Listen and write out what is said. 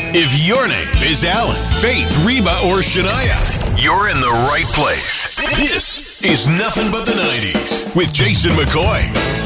If your name is Alan, Faith, Reba, or Shania, you're in the right place. This is Nothing But the 90s with Jason McCoy.